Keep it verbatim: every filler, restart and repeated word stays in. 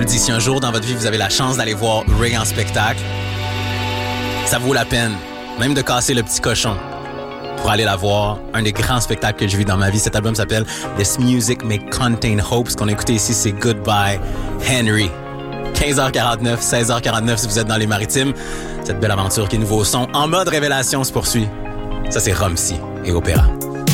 le dis, si un jour dans votre vie, vous avez la chance d'aller voir Ray en spectacle, ça vaut la peine, même de casser le petit cochon pour aller la voir. Un des grands spectacles que j'ai vu dans ma vie. Cet album s'appelle This Music May Contain Hope. Ce qu'on a écouté ici, c'est Goodbye Henry. quinze heures quarante-neuf, seize heures quarante-neuf si vous êtes dans les Maritimes. Cette belle aventure qui est nouveau son en mode révélation se poursuit. Ça, c'est Rumsey et Opéra.